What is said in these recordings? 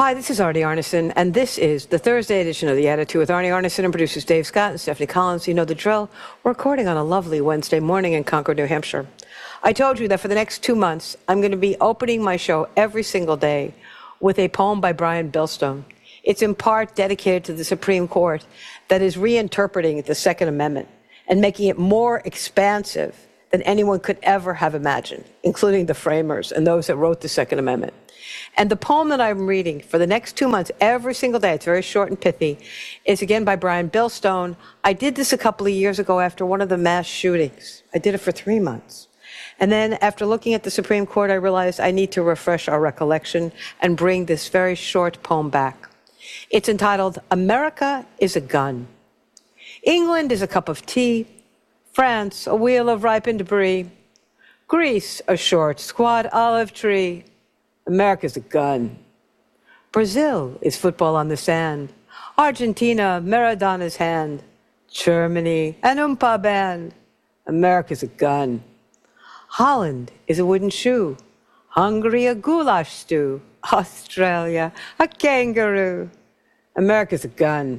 Hi, this is Arnie Arnesen, and this is the Thursday edition of The Attitude with Arnie Arnesen and producers Dave Scott and Stephanie Collins. You know the drill. We're recording on a lovely Wednesday morning in Concord, New Hampshire. I told you that for the next 2 months, I'm going to be opening my show every single day with a poem by Brian Billstone. It's in part dedicated to the Supreme Court that is reinterpreting the Second Amendment and making it more expansive than anyone could ever have imagined, including the framers and those that wrote the Second Amendment. And the poem that I'm reading for the next 2 months, every single day, it's very short and pithy, is again by Brian Billstone. I did this a couple of years ago after one of the mass shootings. I did it for 3 months. And then after looking at the Supreme Court, I realized I need to refresh our recollection and bring this very short poem back. It's entitled, America is a Gun. England is a cup of tea. France, a wheel of ripened brie. Greece, a short, squat olive tree. America's a gun. Brazil is football on the sand. Argentina, Maradona's hand. Germany, an Oompa band. America's a gun. Holland is a wooden shoe. Hungary, a goulash stew. Australia, a kangaroo. America's a gun.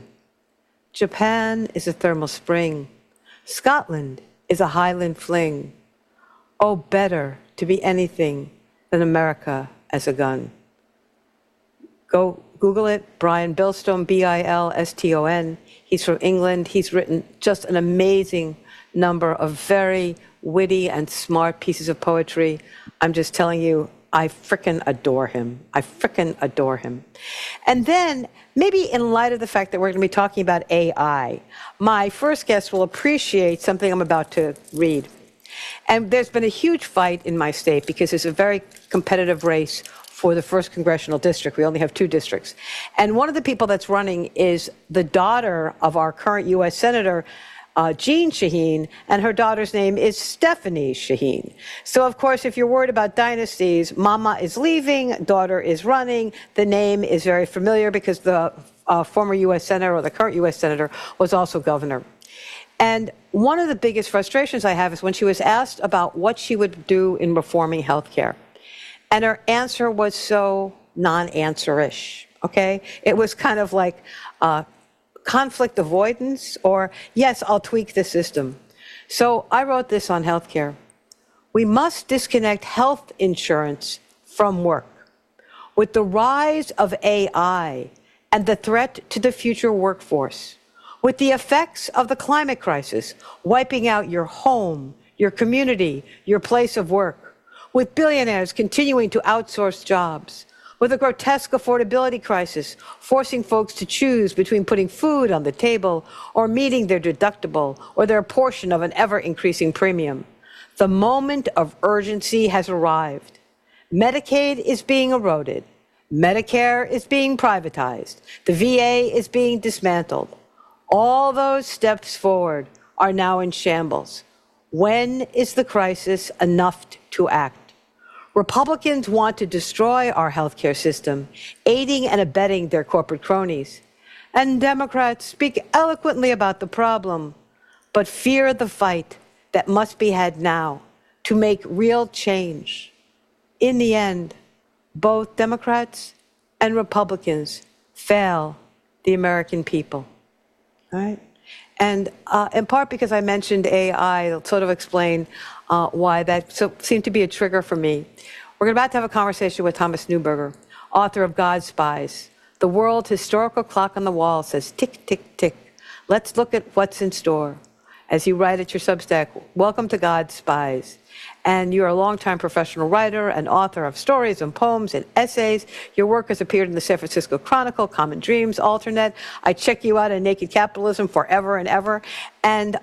Japan is a thermal spring. Scotland is a Highland fling. Oh, better to be anything than America as a gun. Go Google it, Brian Billstone, B-I-L-S-T-O-N. He's from England. He's written just an amazing number of very witty and smart pieces of poetry. I'm just telling you, I frickin' adore him. I frickin' adore him. And then, maybe in light of the fact that we're going to be talking about AI, my first guest will appreciate something I'm about to read. And there's been a huge fight in my state because it's a very competitive race for the 1st Congressional District. We only have 2 districts. And one of the people that's running is the daughter of our current U.S. Senator, Jeanne Shaheen, and her daughter's name is Stephanie Shaheen. So, of course, if you're worried about dynasties, mama is leaving, daughter is running. The name is very familiar because the former U.S. Senator, or the current U.S. Senator, was also governor. And one of the biggest frustrations I have is when she was asked about what she would do in reforming healthcare. And her answer was so non-answer-ish, okay? It was kind of like conflict avoidance or, yes, I'll tweak the system. So I wrote this on healthcare. We must disconnect health insurance from work. With the rise of AI and the threat to the future workforce, with the effects of the climate crisis wiping out your home, your community, your place of work, with billionaires continuing to outsource jobs, with a grotesque affordability crisis forcing folks to choose between putting food on the table or meeting their deductible or their portion of an ever-increasing premium, the moment of urgency has arrived. Medicaid is being eroded. Medicare is being privatized. The VA is being dismantled. All those steps forward are now in shambles. When is the crisis enough to act? Republicans want to destroy our healthcare system, aiding and abetting their corporate cronies. And Democrats speak eloquently about the problem, but fear the fight that must be had now to make real change. In the end, both Democrats and Republicans fail the American people. Right? And in part because I mentioned AI, it'll sort of explain why that seemed to be a trigger for me. We're about to have a conversation with Thomas Neuberger, author of God's Spies. The world's historical clock on the wall says tick, tick, tick. Let's look at what's in store. As you write at your Substack, welcome to God's Spies. And you're a longtime professional writer and author of stories and poems and essays. Your work has appeared in the San Francisco Chronicle, Common Dreams, Alternet. I check you out in Naked Capitalism forever and ever. And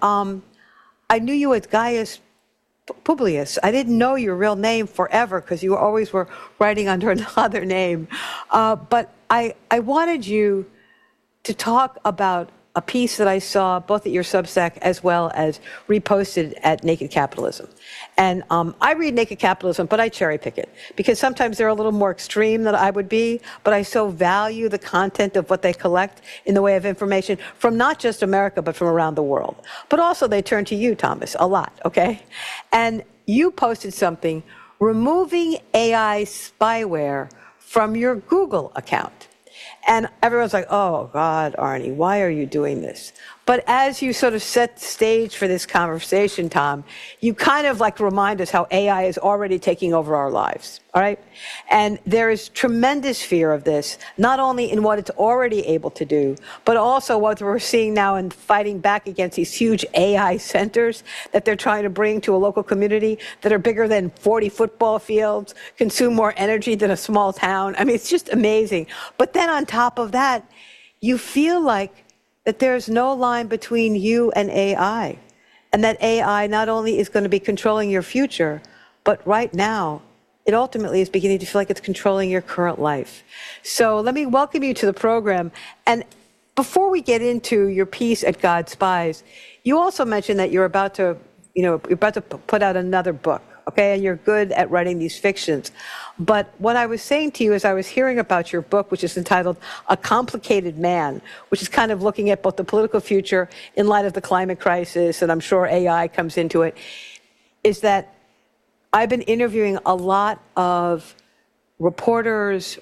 I knew you as Gaius Publius. I didn't know your real name forever because you always were writing under another name. But I wanted you to talk about a piece that I saw both at your Substack as well as reposted at Naked Capitalism. And I read Naked Capitalism, but I cherry pick it because sometimes they're a little more extreme than I would be, but I so value the content of what they collect in the way of information from not just America, but from around the world. But also they turn to you, Thomas, a lot, okay? And you posted something, removing AI spyware from your Google account. And everyone's like, oh, God, Arnie, why are you doing this? But as you sort of set the stage for this conversation, Tom, you kind of like remind us how AI is already taking over our lives, all right? And there is tremendous fear of this, not only in what it's already able to do, but also what we're seeing now in fighting back against these huge AI centers that they're trying to bring to a local community that are bigger than 40 football fields, consume more energy than a small town. I mean, it's just amazing. But then on top of that, you feel like that there's no line between you and AI, and that AI not only is going to be controlling your future, but right now, it ultimately is beginning to feel like it's controlling your current life. So let me welcome you to the program. And before we get into your piece at God Spies, you also mentioned that you're about to, you're about to put out another book, okay? And you're good at writing these fictions. But what I was saying to you as I was hearing about your book, which is entitled A Complicated Man, which is kind of looking at both the political future in light of the climate crisis, and I'm sure AI comes into it, is that I've been interviewing a lot of reporters,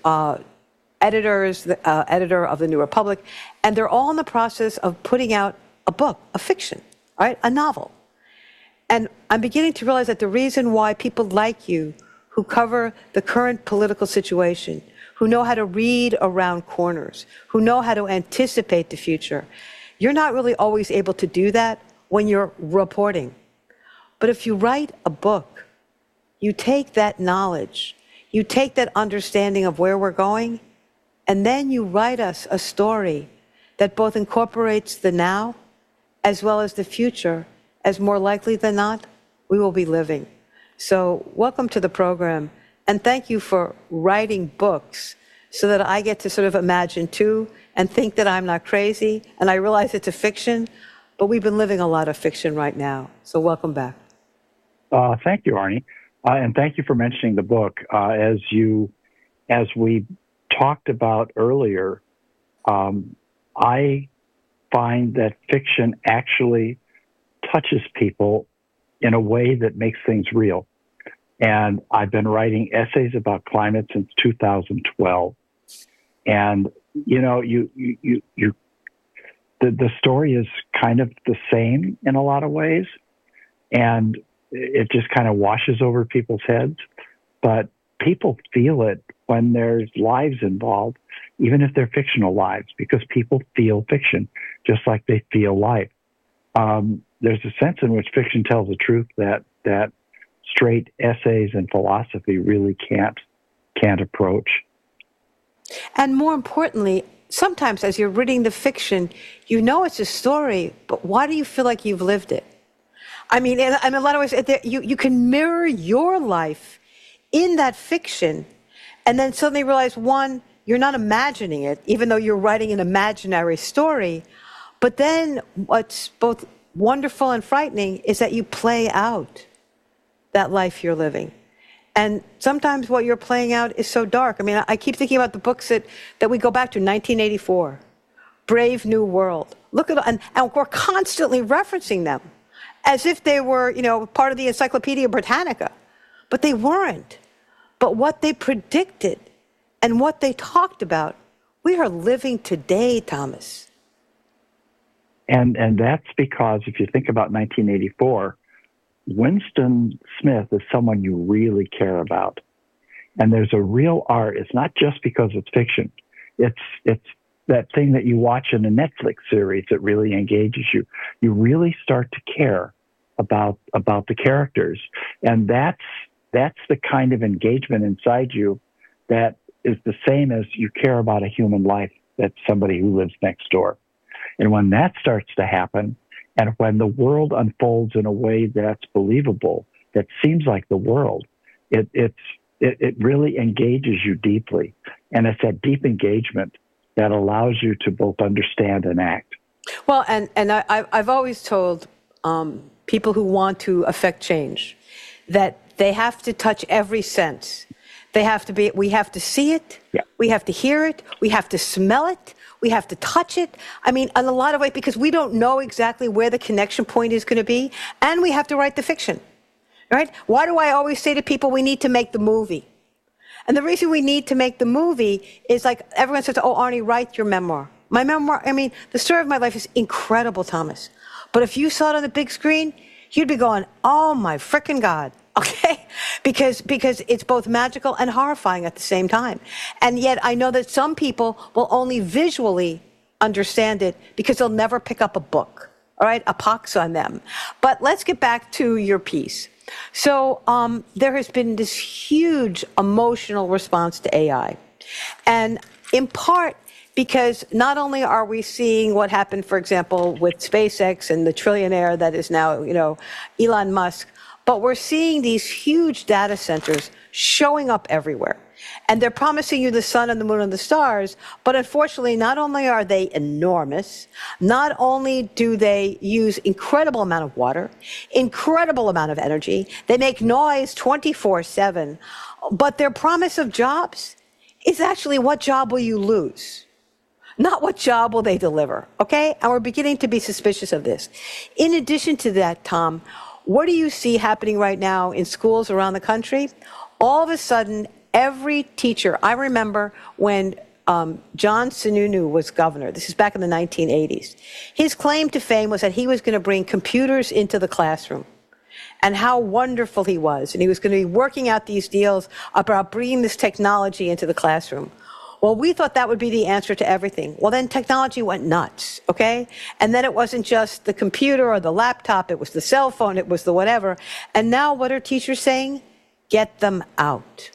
editors, editor of the New Republic, and they're all in the process of putting out a book, a fiction, right? A novel. And I'm beginning to realize that the reason why people like you, who cover the current political situation, who know how to read around corners, who know how to anticipate the future, you're not really always able to do that when you're reporting. But if you write a book, you take that knowledge, you take that understanding of where we're going, and then you write us a story that both incorporates the now as well as the future, as more likely than not, we will be living. So welcome to the program, and thank you for writing books so that I get to sort of imagine too and think that I'm not crazy, and I realize it's a fiction, but we've been living a lot of fiction right now. So welcome back. Thank you, Arnie, and thank you for mentioning the book. As we talked about earlier, I find that fiction actually touches people in a way that makes things real. And I've been writing essays about climate since 2012. And, the story is kind of the same in a lot of ways. And it just kind of washes over people's heads. But people feel it when there's lives involved, even if they're fictional lives, because people feel fiction just like they feel life. There's a sense in which fiction tells the truth that straight essays and philosophy really can't approach. And more importantly, sometimes as you're reading the fiction, you know it's a story, but why do you feel like you've lived it? I mean, in a lot of ways, you can mirror your life in that fiction and then suddenly realize, one, you're not imagining it, even though you're writing an imaginary story. But then what's both wonderful and frightening is that you play out that life you're living. And sometimes what you're playing out is so dark. I mean, I keep thinking about the books that we go back to, 1984, Brave New World. Look at, and we're constantly referencing them as if they were, part of the Encyclopedia Britannica. But they weren't. But what they predicted and what they talked about, we are living today, Thomas. And that's because if you think about 1984, Winston Smith is someone you really care about. And there's a real art. It's not just because it's fiction. It's that thing that you watch in a Netflix series that really engages you. You really start to care about the characters. And that's the kind of engagement inside you that is the same as you care about a human life, that's somebody who lives next door. And when that starts to happen, and when the world unfolds in a way that's believable, that seems like the world, it really engages you deeply. And it's that deep engagement that allows you to both understand and act. Well, and I've always told people who want to affect change that they have to touch every sense. We have to see it, yeah. We have to hear it, we have to smell it, we have to touch it. I mean, in a lot of ways, because we don't know exactly where the connection point is going to be, and we have to write the fiction, right? Why do I always say to people, we need to make the movie? And the reason we need to make the movie is like everyone says, oh, Arnie, write your memoir. My memoir, I mean, the story of my life is incredible, Thomas. But if you saw it on the big screen, you'd be going, oh my frickin' God, okay? Because it's both magical and horrifying at the same time. And yet I know that some people will only visually understand it because they'll never pick up a book, all right? A pox on them. But let's get back to your piece. So there has been this huge emotional response to AI. And in part, because not only are we seeing what happened, for example, with SpaceX and the trillionaire that is now, Elon Musk, but we're seeing these huge data centers showing up everywhere. And they're promising you the sun and the moon and the stars, but unfortunately, not only are they enormous, not only do they use incredible amount of water, incredible amount of energy, they make noise 24/7, but their promise of jobs is actually what job will you lose? Not what job will they deliver, okay? And we're beginning to be suspicious of this. In addition to that, Tom, what do you see happening right now in schools around the country? All of a sudden, every teacher, I remember when John Sununu was governor, this is back in the 1980s, his claim to fame was that he was going to bring computers into the classroom and how wonderful he was. And he was going to be working out these deals about bringing this technology into the classroom. Well, we thought that would be the answer to everything. Well, then technology went nuts, okay? And then it wasn't just the computer or the laptop, it was the cell phone, it was the whatever. And now what are teachers saying? Get them out.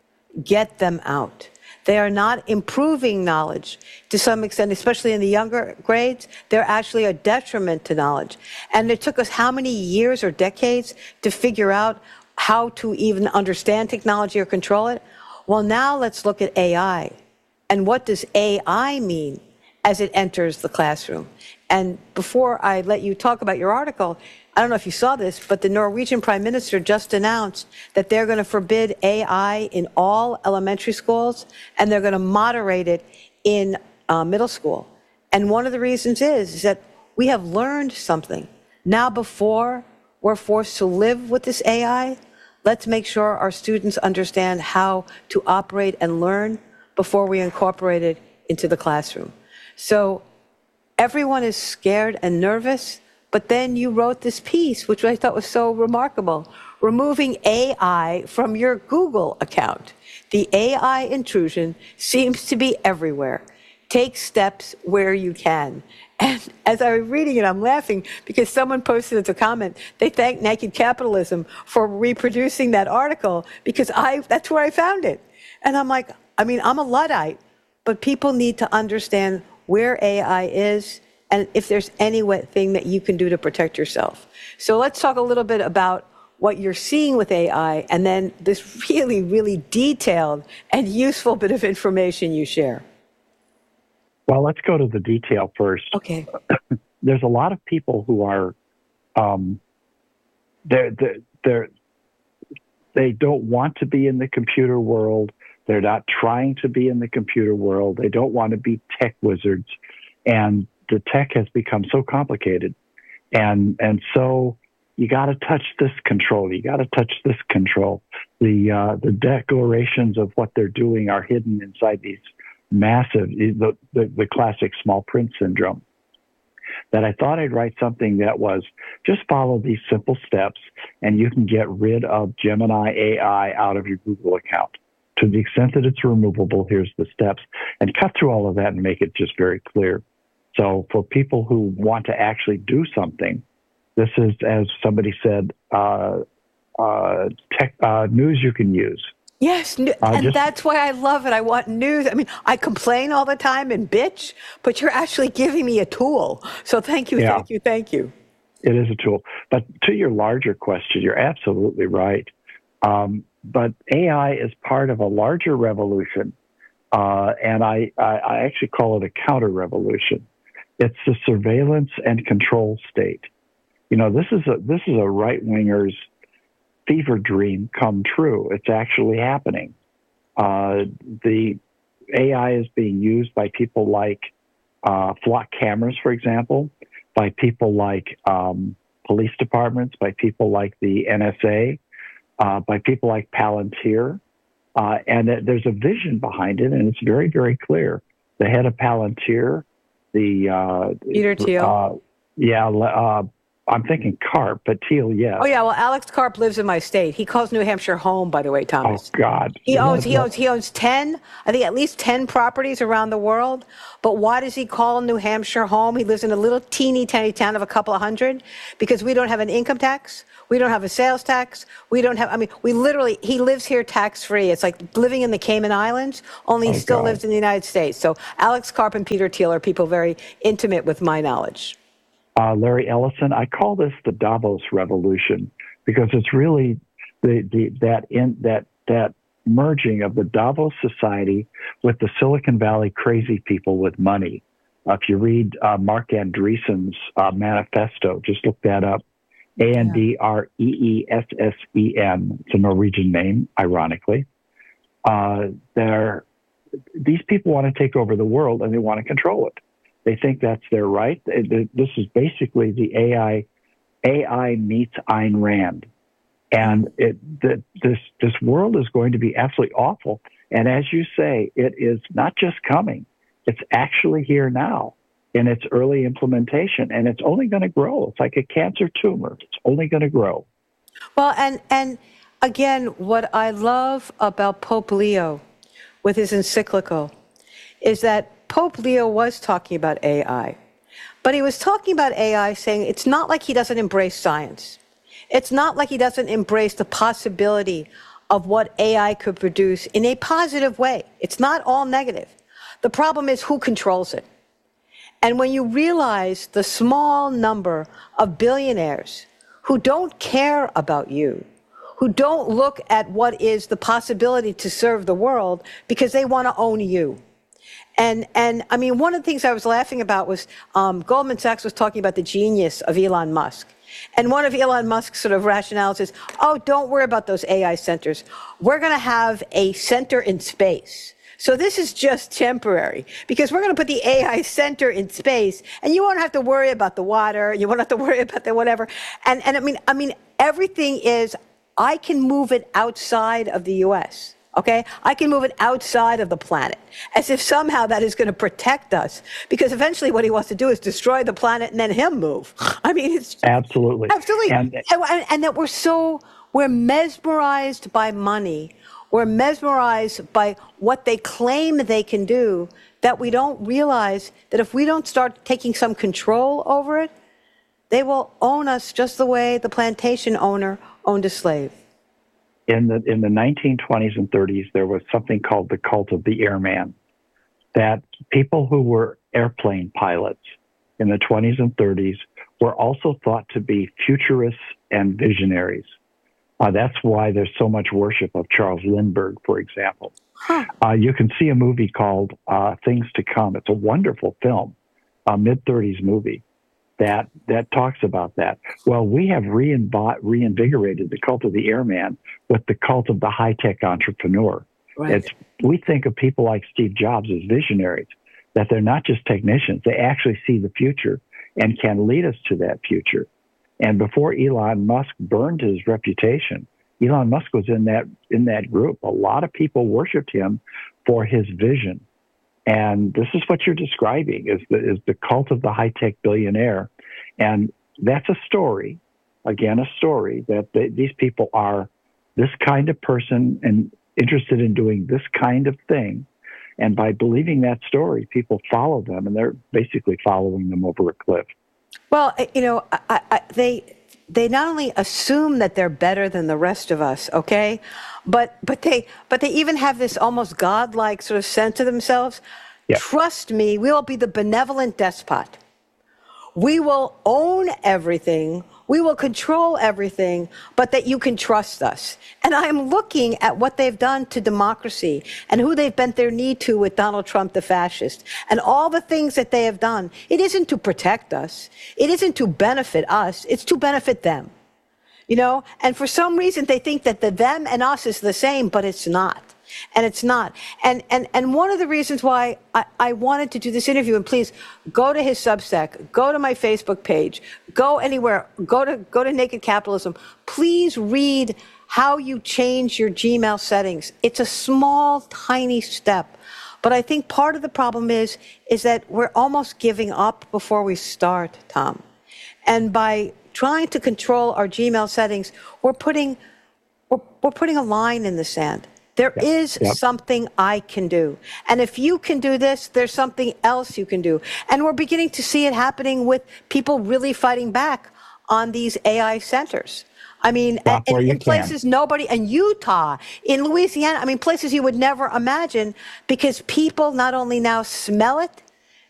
Get them out. They are not improving knowledge to some extent, especially in the younger grades. They're actually a detriment to knowledge. And it took us how many years or decades to figure out how to even understand technology or control it? Well, now let's look at AI. And what does AI mean as it enters the classroom? And before I let you talk about your article, I don't know if you saw this, but the Norwegian Prime Minister just announced that they're going to forbid AI in all elementary schools, and they're going to moderate it in middle school. And one of the reasons is that we have learned something. Now before we're forced to live with this AI, let's make sure our students understand how to operate and learn before we incorporate it into the classroom. So everyone is scared and nervous, but then you wrote this piece, which I thought was so remarkable, removing AI from your Google account. The AI intrusion seems to be everywhere. Take steps where you can. And as I was reading it, I'm laughing because someone posted as a comment, they thanked Naked Capitalism for reproducing that article because that's where I found it. And I'm like, I mean, I'm a Luddite, but people need to understand where AI is and if there's anything that you can do to protect yourself. So let's talk a little bit about what you're seeing with AI and then this really, really detailed and useful bit of information you share. Well, let's go to the detail first. Okay. There's a lot of people who are, they don't want to be in the computer world. They're not trying to be in the computer world. They don't want to be tech wizards. And the tech has become so complicated. And so you got to touch this control. You got to touch this control. The declarations of what they're doing are hidden inside these massive, the classic small print syndrome. That I thought I'd write something that was just follow these simple steps and you can get rid of Gemini AI out of your Google account. To the extent that it's removable, here's the steps, and cut through all of that and make it just very clear. So for people who want to actually do something, this is, as somebody said, news you can use. Yes, and that's why I love it. I want news. I mean, I complain all the time and bitch, but you're actually giving me a tool. So thank you, thank you, thank you. It is a tool. But to your larger question, you're absolutely right. But AI is part of a larger revolution, and I actually call it a counter-revolution. It's the surveillance and control state. You know, this is a right-winger's fever dream come true. It's actually happening. The AI is being used by people like flock cameras, for example, by people like police departments, by people like the NSA, by people like Palantir. There's a vision behind it, and it's very, very clear. The head of Palantir, Peter Thiel. I'm thinking Karp, but Thiel, yes. Oh yeah, well, Alex Karp lives in my state. He calls New Hampshire home, by the way, Thomas. Oh God. He owns 10, I think at least 10 properties around the world. But why does he call New Hampshire home? He lives in a little teeny tiny town of a couple of hundred because we don't have an income tax. We don't have a sales tax. We don't have, he lives here tax free. It's like living in the Cayman Islands, only he still lives in the United States. So Alex Karp and Peter Thiel are people very intimate with my knowledge. Larry Ellison, I call this the Davos revolution because it's really that merging of the Davos society with the Silicon Valley crazy people with money. If you read Mark Andreessen's manifesto, just look that up. Andreessen. It's a Norwegian name, ironically. These people want to take over the world and they want to control it. They think that's their right. This is basically the AI meets Ayn Rand. And this world is going to be absolutely awful. And as you say, it is not just coming. It's actually here now in its early implementation. And it's only going to grow. It's like a cancer tumor. It's only going to grow. Well, and again, what I love about Pope Leo with his encyclical is that Pope Leo was talking about AI, but he was talking about AI saying it's not like he doesn't embrace science. It's not like he doesn't embrace the possibility of what AI could produce in a positive way. It's not all negative. The problem is who controls it. And when you realize the small number of billionaires who don't care about you, who don't look at what is the possibility to serve the world because they want to own you. And I mean, one of the things I was laughing about was Goldman Sachs was talking about the genius of Elon Musk. And one of Elon Musk's sort of rationales is, oh, don't worry about those AI centers. We're going to have a center in space. So this is just temporary because we're going to put the AI center in space and you won't have to worry about the water. You won't have to worry about the whatever. And I mean, everything is, I can move it outside of the U.S. Okay, I can move it outside of the planet, as if somehow that is going to protect us. Because eventually, what he wants to do is destroy the planet and then him move. I mean, it's absolutely, and that we're mesmerized by money. We're mesmerized by what they claim they can do. That we don't realize that if we don't start taking some control over it, they will own us just the way the plantation owner owned a slave. In the 1920s and 30s, there was something called the cult of the airman, that people who were airplane pilots in the 20s and 30s were also thought to be futurists and visionaries. That's why there's so much worship of Charles Lindbergh, for example. You can see a movie called Things to Come. It's a wonderful film, a mid-30s movie. That talks about that. Well, we have reinvigorated the cult of the airman with the cult of the high-tech entrepreneur. Right. We think of people like Steve Jobs as visionaries, that they're not just technicians. They actually see the future and can lead us to that future. And before Elon Musk burned his reputation, Elon Musk was in that group. A lot of people worshiped him for his vision. And this is what you're describing is the cult of the high-tech billionaire. And that's a story, that these people are this kind of person and interested in doing this kind of thing. And by believing that story, people follow them, and they're basically following them over a cliff. Well, you know, they not only assume that they're better than the rest of us, okay, but they even have this almost godlike sort of sense of themselves. Yeah. Trust me, we will be the benevolent despot. We will own everything. We will control everything, but that you can trust us. And I'm looking at what they've done to democracy and who they've bent their knee to with Donald Trump, the fascist, and all the things that they have done. It isn't to protect us. It isn't to benefit us. It's to benefit them. You know, and for some reason they think that the them and us is the same, but it's not. And it's not. And one of the reasons why I wanted to do this interview, and please go to his Substack, go to my Facebook page, go anywhere, go to Naked Capitalism. Please read how you change your Gmail settings. It's a small, tiny step. But I think part of the problem is that we're almost giving up before we start, Tom. And by trying to control our Gmail settings, we're putting a line in the sand. There is something I can do. And if you can do this, there's something else you can do. And we're beginning to see it happening with people really fighting back on these AI centers. I mean, in places nobody, in Utah, in Louisiana, I mean, places you would never imagine, because people not only now smell it,